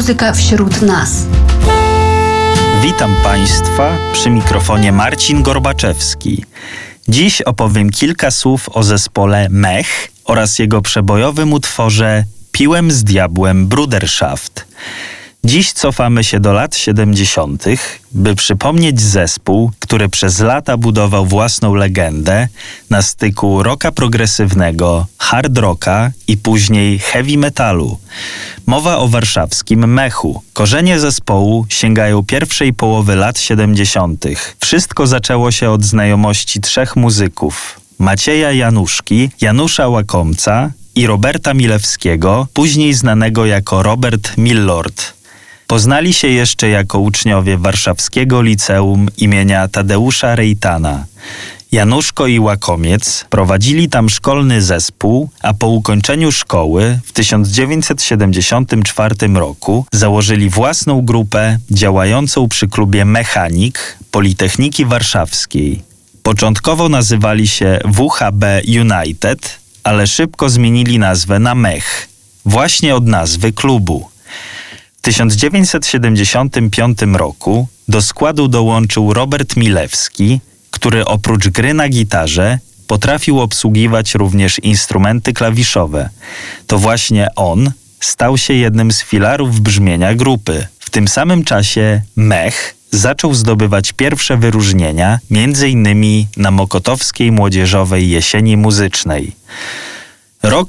muzyka wśród nas. Witam Państwa, przy mikrofonie Marcin Gorbaczewski. Dziś opowiem kilka słów o zespole Mech oraz jego przebojowym utworze Piłem z diabłem Bruderschaft. Dziś cofamy się do lat 70., by przypomnieć zespół, który przez lata budował własną legendę na styku rocka progresywnego, hard rocka i później heavy metalu. Mowa o warszawskim Mechu. Korzenie zespołu sięgają pierwszej połowy lat 70. Wszystko zaczęło się od znajomości trzech muzyków: Macieja Januszki, Janusza Łakomca i Roberta Milewskiego, później znanego jako Robert Millord. Poznali się jeszcze jako uczniowie warszawskiego liceum imienia Tadeusza Rejtana. Januszko i Łakomiec prowadzili tam szkolny zespół, a po ukończeniu szkoły w 1974 roku założyli własną grupę działającą przy klubie Mechanik Politechniki Warszawskiej. Początkowo nazywali się WHB United, ale szybko zmienili nazwę na Mech, właśnie od nazwy klubu. W 1975 roku do składu dołączył Robert Milewski, który oprócz gry na gitarze potrafił obsługiwać również instrumenty klawiszowe. To właśnie on stał się jednym z filarów brzmienia grupy. W tym samym czasie Mech zaczął zdobywać pierwsze wyróżnienia, m.in. na Mokotowskiej Młodzieżowej Jesieni Muzycznej. Rok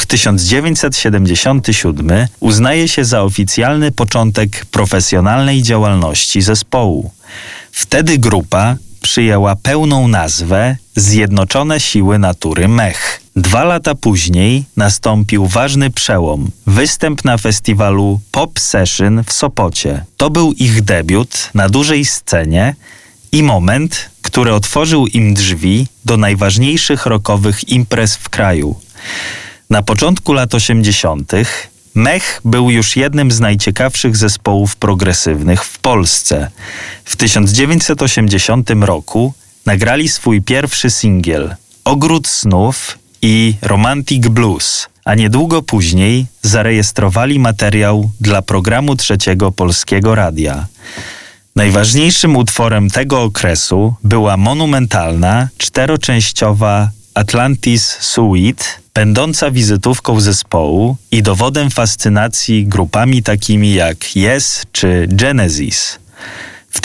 1977 uznaje się za oficjalny początek profesjonalnej działalności zespołu. Wtedy grupa przyjęła pełną nazwę Zjednoczone Siły Natury Mech. 2 lata później nastąpił ważny przełom. Występ na festiwalu Pop Session w Sopocie. To był ich debiut na dużej scenie i moment, który otworzył im drzwi do najważniejszych rockowych imprez w kraju. Na początku lat 80. Mech był już jednym z najciekawszych zespołów progresywnych w Polsce. W 1980 roku nagrali swój pierwszy singiel Ogród Snów i Romantic Blues, a niedługo później zarejestrowali materiał dla programu Trzeciego Polskiego Radia. Najważniejszym utworem tego okresu była monumentalna, 4-częściowa Atlantis Suite, będąca wizytówką zespołu i dowodem fascynacji grupami takimi jak Yes czy Genesis. W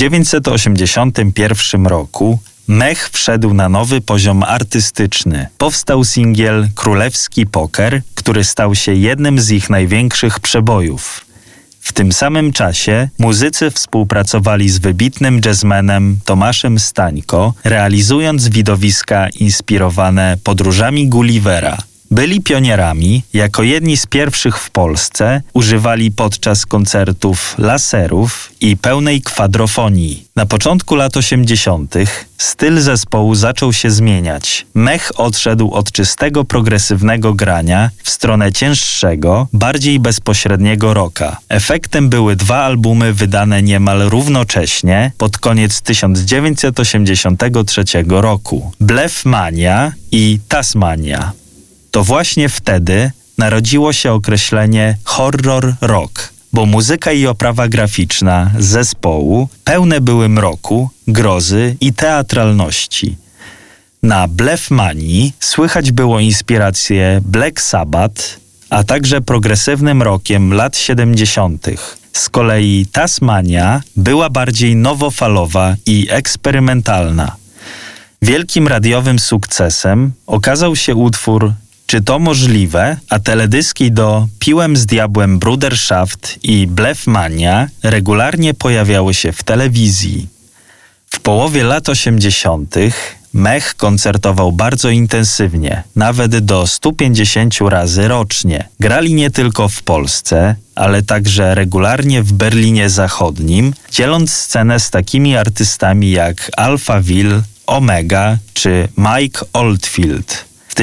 1981 roku Mech wszedł na nowy poziom artystyczny. Powstał singiel Królewski Poker, który stał się jednym z ich największych przebojów. W tym samym czasie muzycy współpracowali z wybitnym jazzmenem Tomaszem Stańko, realizując widowiska inspirowane podróżami Gullivera. Byli pionierami, jako jedni z pierwszych w Polsce używali podczas koncertów laserów i pełnej kwadrofonii. Na początku lat 80. styl zespołu zaczął się zmieniać. Mech odszedł od czystego progresywnego grania w stronę cięższego, bardziej bezpośredniego rocka. Efektem były 2 albumy wydane niemal równocześnie pod koniec 1983 roku. Blefmania i Tasmania. To właśnie wtedy narodziło się określenie horror rock, bo muzyka i oprawa graficzna zespołu pełne były mroku, grozy i teatralności. Na Blefmanii słychać było inspiracje Black Sabbath, a także progresywnym rockiem lat 70. Z kolei Tasmania była bardziej nowofalowa i eksperymentalna. Wielkim radiowym sukcesem okazał się utwór Czy to możliwe? A teledyski do Piłem z diabłem Bruderschaft i Blefmania regularnie pojawiały się w telewizji. W połowie lat 80. Mech koncertował bardzo intensywnie, nawet do 150 razy rocznie. Grali nie tylko w Polsce, ale także regularnie w Berlinie Zachodnim, dzieląc scenę z takimi artystami jak Alphaville, Omega czy Mike Oldfield. W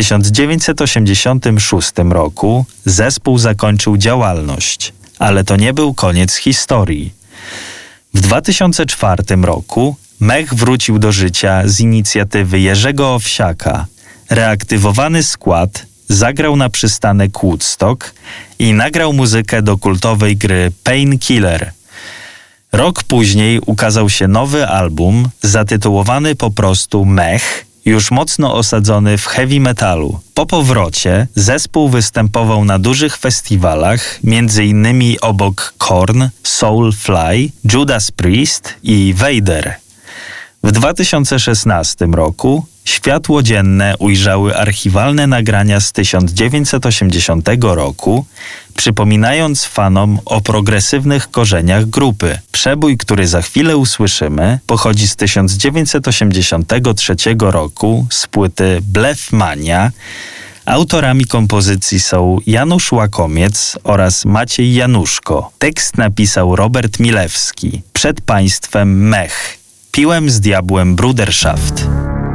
1986 roku zespół zakończył działalność, ale to nie był koniec historii. W 2004 roku Mech wrócił do życia z inicjatywy Jerzego Owsiaka. Reaktywowany skład zagrał na przystanek Woodstock i nagrał muzykę do kultowej gry Painkiller. Rok później ukazał się nowy album zatytułowany po prostu Mech, już mocno osadzony w heavy metalu. Po powrocie zespół występował na dużych festiwalach, m.in. obok Korn, Soulfly, Judas Priest i Vader. W 2016 roku światło dzienne ujrzały archiwalne nagrania z 1980 roku, przypominając fanom o progresywnych korzeniach grupy. Przebój, który za chwilę usłyszymy, pochodzi z 1983 roku z płyty Blefmania. Autorami kompozycji są Janusz Łakomiec oraz Maciej Januszko. Tekst napisał Robert Milewski. Przed państwem Mech. Piłem z diabłem Bruderschaft.